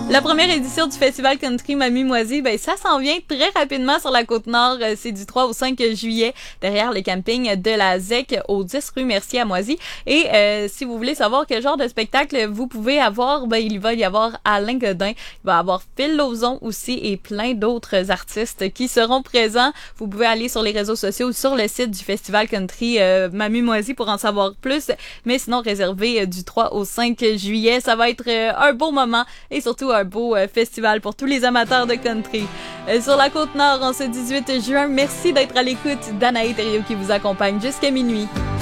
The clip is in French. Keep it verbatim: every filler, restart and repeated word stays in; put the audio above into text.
La première édition du Festival Country Mamie-Moisy, ben ça s'en vient très rapidement sur la Côte-Nord. C'est du trois au cinq juillet, derrière le camping de la Z E C au dix rue Mercier à Moisy. Et euh, si vous voulez savoir quel genre de spectacle vous pouvez avoir, ben il va y avoir Alain Godin, il va y avoir Phil Lauzon aussi et plein d'autres artistes qui seront présents. Vous pouvez aller sur les réseaux sociaux ou sur le site du Festival Country euh, Mamie-Moisy pour en savoir plus. Mais sinon, réservé euh, du trois au cinq juillet, ça va être euh, un beau moment et surtout un beau euh, festival pour tous les amateurs de country. Euh, sur la Côte-Nord, en ce dix-huit juin, merci d'être à l'écoute d'Anaï Thériault qui vous accompagne jusqu'à minuit.